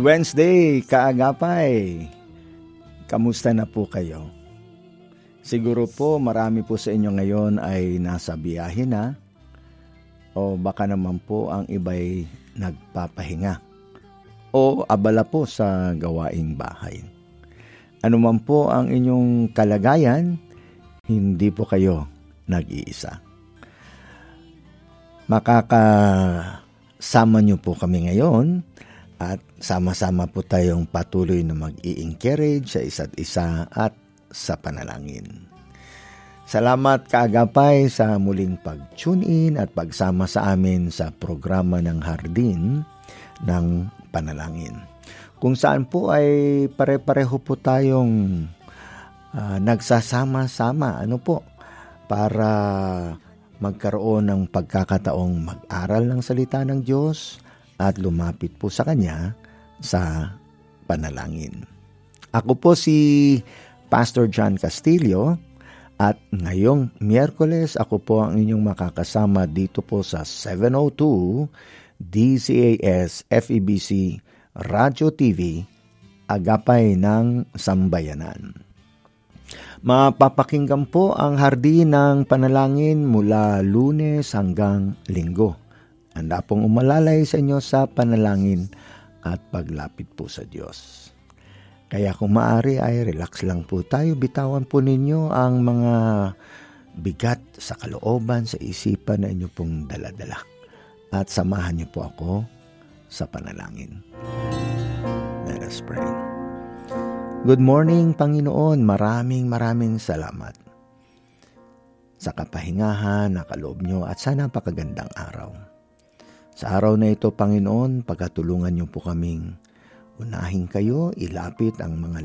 Wednesday, kaagapay. Kamusta na po kayo? Siguro po marami po sa inyo ngayon ay nasa biyahe na o baka naman po ang iba'y nagpapahinga o abala po sa gawaing bahay. Ano man po ang inyong kalagayan, hindi po kayo nag-iisa. Makakasama niyo po kami ngayon at sama-sama po tayong patuloy na mag-i-encourage sa isa't isa at sa panalangin. Salamat kaagapay sa muling pag-tune in at pagsama sa amin sa programa ng Hardin ng Panalangin. Kung saan po ay pare-pareho po tayong nagsasama-sama para magkaroon ng pagkakataong mag-aral ng salita ng Diyos at lumapit po sa Kanya sa panalangin. Ako po si Pastor John Castillo at ngayong Miyerkules ako po ang inyong makakasama dito po sa 702 DCAS FEBC Radio TV Agapay ng Sambayanan. Mapapakinggan po ang Hardin ng Panalangin mula Lunes hanggang Linggo. Handa pong umalalay sa inyo sa panalangin at paglapit po sa Diyos. Kaya kung maaari ay relax lang po tayo. Bitawan po ninyo ang mga bigat sa kalooban, sa isipan na inyo pong daladala. At samahan niyo po ako sa panalangin. Let us pray. Good morning, Panginoon. Maraming salamat sa kapahingahan na kaloob niyo at sa napakagandang araw. Sa araw na ito, Panginoon, pagkatulungan niyo po kaming unahin kayo, ilapit ang mga